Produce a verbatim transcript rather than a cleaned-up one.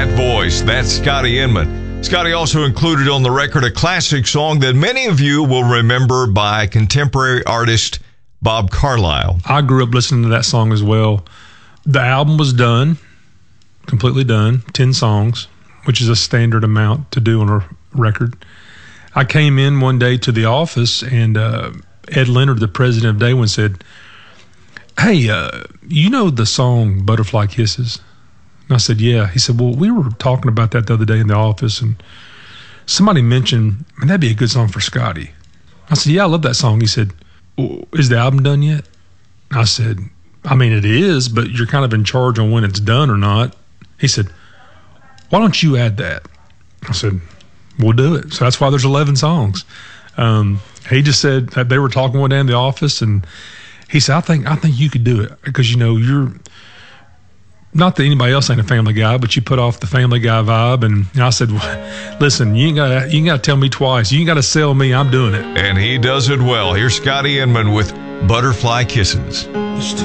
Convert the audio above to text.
that voice. That's Scotty Inman. Scotty also included on the record a classic song that many of you will remember by contemporary artist Bob Carlisle. I grew up listening to that song as well. The album was done, completely done, ten songs, which is a standard amount to do on a record. I came in one day to the office, and uh, Ed Leonard, the president of Day One, said, hey, uh, you know the song Butterfly Kisses? And I said, yeah. He said, well, we were talking about that the other day in the office, and somebody mentioned, man, that'd be a good song for Scotty. I said, yeah, I love that song. He said, well, is the album done yet? I said, I mean, it is, but you're kind of in charge on when it's done or not. He said, why don't you add that? I said, we'll do it. So that's why there's eleven songs. Um, he just said that they were talking one day in the office, and he said, I think I think you could do it because, you know, you're not that anybody else ain't a Family Guy, but you put off the Family Guy vibe. And, and I said, well, listen, you ain't got you ain't got to tell me twice. You ain't got to sell me. I'm doing it. And he does it well. Here's Scotty Inman with Butterfly Kisses.